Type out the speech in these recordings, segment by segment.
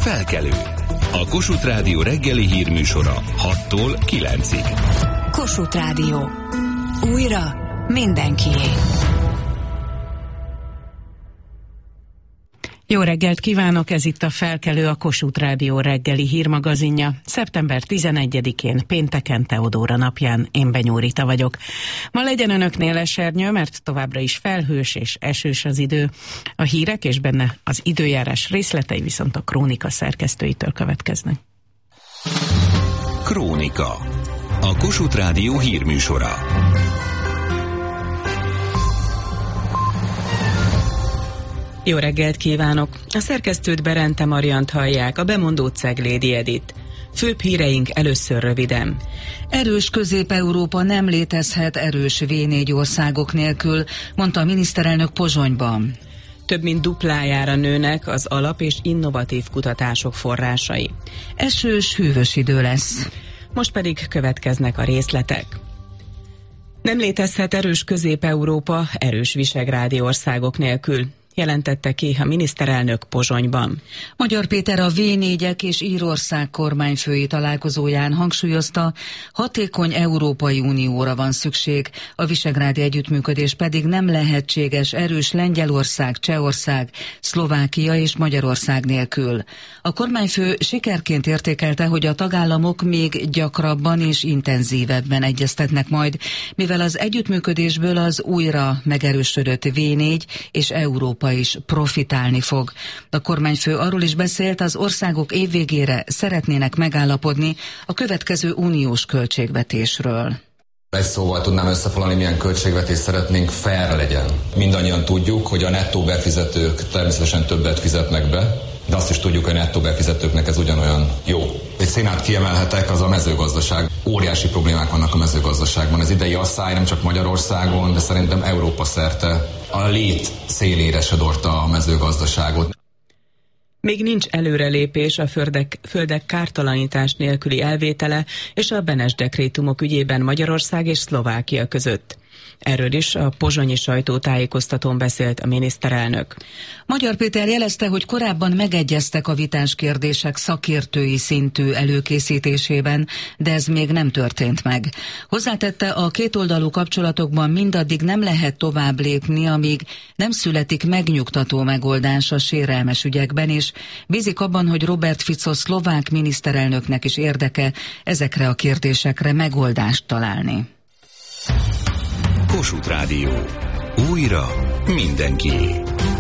Felkelő. A Kossuth Rádió reggeli hírműsora 6-tól 9-ig. Kossuth Rádió. Újra mindenkié. Jó reggelt kívánok, ez itt a Felkelő, a Kossuth Rádió reggeli hírmagazinja. Szeptember 11-én, pénteken, Teodóra napján, én Benyó Rita vagyok. Ma legyen önöknél esernyő, mert továbbra is felhős és esős az idő. A hírek és benne az időjárás részletei viszont a Krónika szerkesztőitől következnek. Krónika. A Kossuth Rádió hírműsora. Jó reggelt kívánok! A szerkesztőt Berente Mariant hallják, a bemondót Ceglédi Edit. Főbb híreink először röviden. Erős Közép-Európa nem létezhet erős V4 országok nélkül, mondta a miniszterelnök Pozsonyban. Több mint duplájára nőnek az alap- és innovatív kutatások forrásai. Esős, hűvös idő lesz. Most pedig következnek a részletek. Nem létezhet erős Közép-Európa erős visegrádi országok nélkül, jelentette ki a miniszterelnök Pozsonyban. Magyar Péter a V4-ek és Írország kormányfői találkozóján hangsúlyozta, hatékony Európai Unióra van szükség, a visegrádi együttműködés pedig nem lehetséges erős Lengyelország, Csehország, Szlovákia és Magyarország nélkül. A kormányfő sikerként értékelte, hogy a tagállamok még gyakrabban és intenzívebben egyeztetnek majd, mivel az együttműködésből az újra megerősödött V4 és Európa is profitálni fog. A kormányfő arról is beszélt, az országok évvégére szeretnének megállapodni a következő uniós költségvetésről. Egy szóval tudnám összefoglalni, milyen költségvetést szeretnénk, fair legyen. Mindannyian tudjuk, hogy a nettó befizetők természetesen többet fizetnek be, de azt is tudjuk, hogy a nettó befizetőknek ez ugyanolyan jó. Egy színát kiemelhetek, az a mezőgazdaság. Óriási problémák vannak a mezőgazdaságban. Az idei asszály nem csak Magyarországon, de szerintem Európa szerte a lét szélére sodorta a mezőgazdaságot. Még nincs előrelépés a földek kártalanítás nélküli elvétele és a Benes dekrétumok ügyében Magyarország és Szlovákia között. Erről is a pozsonyi sajtótájékoztatón beszélt a miniszterelnök. Magyar Péter jelezte, hogy korábban megegyeztek a vitás kérdések szakértői szintű előkészítésében, de ez még nem történt meg. Hozzátette, a kétoldalú kapcsolatokban mindaddig nem lehet tovább lépni, amíg nem születik megnyugtató megoldás a sérelmes ügyekben, és bízik abban, hogy Robert Fico szlovák miniszterelnöknek is érdeke ezekre a kérdésekre megoldást találni. Kossuth Rádió. Újra mindenkié.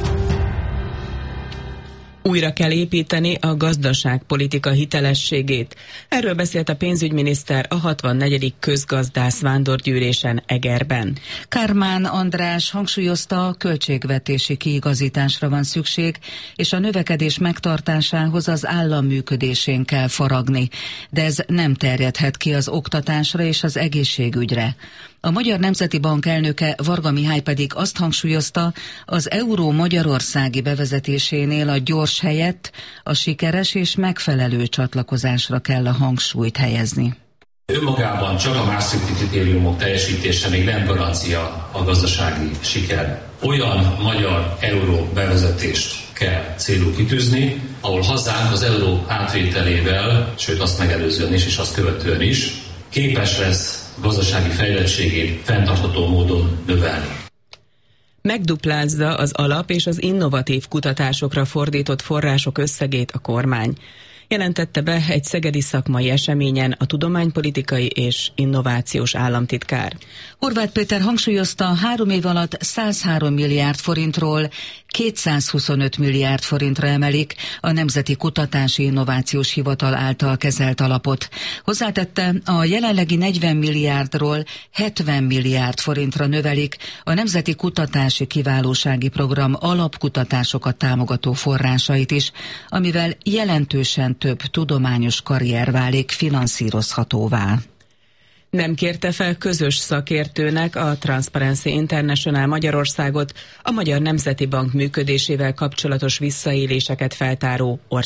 Újra kell építeni a gazdaságpolitika hitelességét. Erről beszélt a pénzügyminiszter a 64. közgazdász vándorgyűlésen Egerben. Kármán András hangsúlyozta, a költségvetési kiigazításra van szükség, és a növekedés megtartásához az állam működésén kell faragni, de ez nem terjedhet ki az oktatásra és az egészségügyre. A Magyar Nemzeti Bank elnöke Varga Mihály pedig azt hangsúlyozta, az euró magyarországi bevezetésénél a gyors helyett a sikeres és megfelelő csatlakozásra kell a hangsúlyt helyezni. Önmagában csak a Maastrichti kritériumok teljesítése még nem garancia a gazdasági siker. Olyan magyar euró bevezetést kell célul kitűzni, ahol hazánk az euró átvételével, sőt azt megelőzően is és azt követően is képes lesz gazdasági fejlettségét fenntartható módon növelni. Megduplázza az alap- és az innovatív kutatásokra fordított források összegét a kormány. Jelentette be egy szegedi szakmai eseményen a tudománypolitikai és innovációs államtitkár. Horváth Péter hangsúlyozta, 3 év alatt 103 milliárd forintról 225 milliárd forintra emelik a Nemzeti Kutatási Innovációs Hivatal által kezelt alapot. Hozzátette, a jelenlegi 40 milliárdról 70 milliárd forintra növelik a Nemzeti Kutatási Kiválósági Program alapkutatásokat támogató forrásait is, amivel jelentősen több tudományos karrier válik finanszírozhatóvá. Nem kérte fel közös szakértőnek a Transparency International Magyarországot a Magyar Nemzeti Bank működésével kapcsolatos visszaéléseket feltáró